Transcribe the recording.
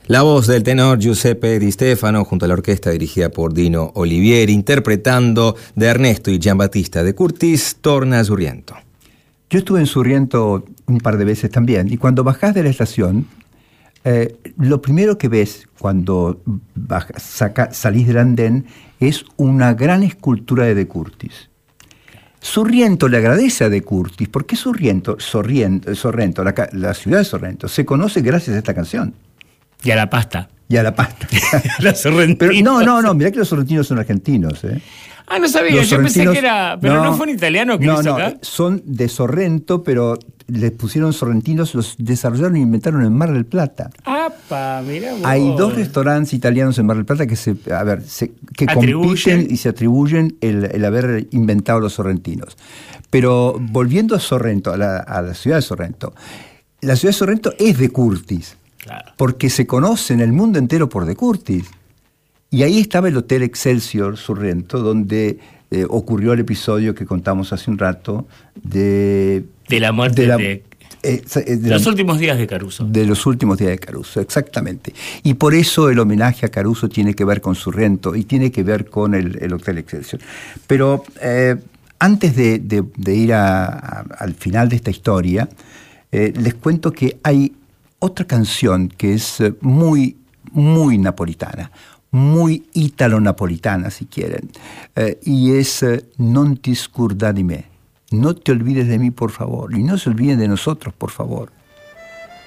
La voz del tenor Giuseppe Di Stefano junto a la orquesta dirigida por Dino Olivieri, interpretando de Ernesto y Giambattista de Curtis, Torna a Sorrento. Yo estuve en Sorrento un par de veces también, y cuando bajás de la estación, lo primero que ves cuando salís del andén es una gran escultura de Curtis. Sorrento le agradece a De Curtis, porque Sorrento, la ciudad de Sorrento, se conoce gracias a esta canción. Y a la pasta. Y a la pasta. Los sorrentinos. Pero no, mirá que los sorrentinos son argentinos. Ah, no sabía, yo pensé que era... Pero no fue un italiano que lo hizo acá. Son de Sorrento, pero les pusieron sorrentinos, los desarrollaron e inventaron en Mar del Plata. ¡Apa! Mirá vos. Hay 2 restaurantes italianos en Mar del Plata que compiten y se atribuyen el haber inventado los sorrentinos. Pero volviendo a Sorrento, a la ciudad de Sorrento, la ciudad de Sorrento es de Curtis. Claro. Porque se conoce en el mundo entero por De Curtis. Y ahí estaba el Hotel Excelsior Sorrento, donde ocurrió el episodio que contamos hace un rato de la muerte de los últimos días de Caruso. De los últimos días de Caruso, exactamente. Y por eso el homenaje a Caruso tiene que ver con Sorrento y tiene que ver con el Hotel Excelsior. Pero antes de ir al final de esta historia, les cuento que hay otra canción que es muy, muy napolitana, muy italo-napolitana, si quieren, y es Non ti scordar di me. No te olvides de mí, por favor, y no se olviden de nosotros, por favor.